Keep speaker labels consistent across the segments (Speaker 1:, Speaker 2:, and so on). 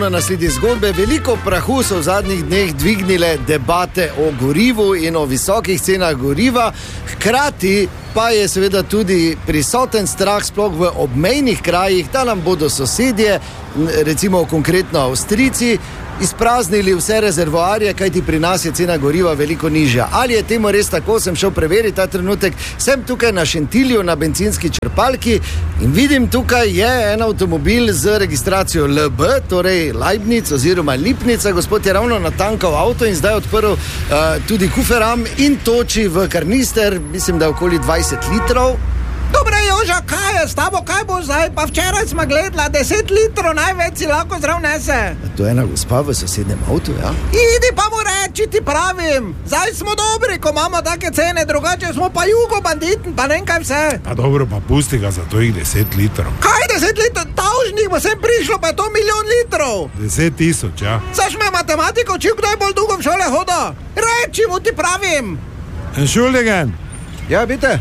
Speaker 1: ponovno nasledi zgodbe. Veliko prahu so v zadnjih dneh dvignile debate o gorivu in o visokih cenah goriva. Hkrati pa je seveda tudi prisoten strah sploh v obmejnih krajih, da nam bodo sosedje, recimo konkretno Avstrijci, izpraznili vse rezervoarje, kajti pri nas je cena goriva veliko nižja. Ali je temu res tako, sem šel preveriti ta trenutek. Sem tukaj na Šentilju na bencinski črpalki in vidim, tukaj je en avtomobil z registracijo LB, torej Leibniz oziroma Lipnica. Gospod je ravno natankal avto in zdaj odprl tudi kuferam in toči v karnister, mislim, da je okoli 20 litrov.
Speaker 2: Dobre, Joža, kaj je s tabo, kaj bo zdaj? Pa včeraj smo gledala 10 litrov, največ si lahko zdrav nese.
Speaker 1: To je ena gospa v sosednjem avtu, ja?
Speaker 2: Idi pa mu reči, ti pravim. Zdaj smo dobri, ko imamo take cene, drugače smo pa jugo banditen, pa ne kaj vse.
Speaker 3: Pa dobro, pa pusti ga za to jih 10 litrov.
Speaker 2: Kaj 10 litrov? Tavžnih bo sem prišlo, pa je to 1 milijon litrov.
Speaker 3: 10 000, ja.
Speaker 2: Saš me matematiko učil, kdo je bolj dolgo v šole hoda? Reči mu, ti pravim.
Speaker 3: Entschuldigen.
Speaker 1: Ja, bitte.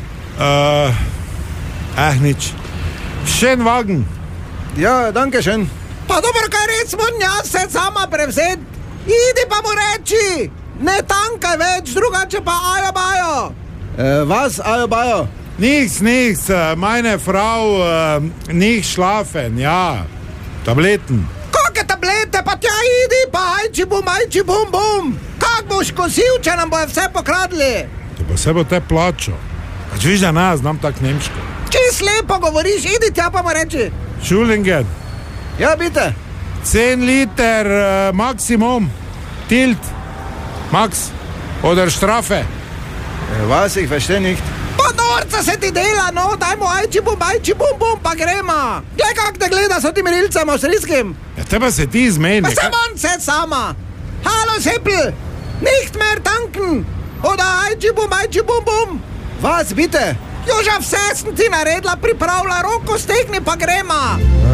Speaker 3: Nič. Schön Wagen.
Speaker 1: Ja, danke schön.
Speaker 2: Pa dobro, kaj recimo, jaz se sama prevzeti. Idi pa mu reči, ne tankaj več, drugače pa ajo bajo.
Speaker 1: Was, ajo bajo?
Speaker 3: Nichts, meine Frau, nicht schlafen, ja. Tabletten.
Speaker 2: Kakve tablete, pa tja idi, pa ajči bum, bum. Kak boš kosil, če nam bojo vse pokradli?
Speaker 3: To pa se bo te plačal. Pač viš, da ne, znam tak nemško.
Speaker 2: Čist lepo govoriš, idi tja pa mu reči.
Speaker 3: Entschuldigen.
Speaker 1: Ja, bitte.
Speaker 3: 10 Liter Maximum. Tilt. Max. Oder Strafe.
Speaker 1: Was, ich verstehe nicht.
Speaker 2: Pa norca se ti dela, no, daj mu ajči bum, pa grema. Glej, kak te gleda s tim rilcem avstrijskim.
Speaker 3: Ja, teba se ti izmeni.
Speaker 2: Pa sem on se sama. Hallo, Seppel, nicht mehr tanken. Oder ajči bum.
Speaker 1: Was, bitte?
Speaker 2: Joža, vse sem ti naredila, pripravila, roko stegni pa grema.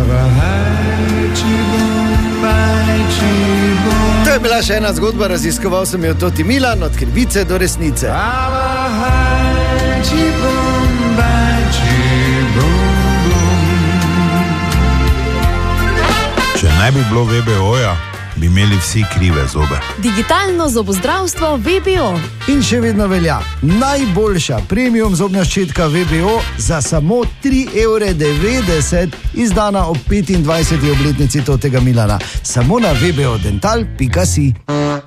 Speaker 1: To je bila še ena zgodba, raziskoval sem jo Toti Milan, od krivice do resnice.
Speaker 3: Če ne bi bilo VBO-ja, bi imeli vsi krive zobe.
Speaker 4: Digitalno zobozdravstvo VBO.
Speaker 1: In še vedno velja najboljša premium zobna ščetka VBO za samo 3,90 €, izdana ob 25. obletnici Totega Milana. Samo na vbodental.si.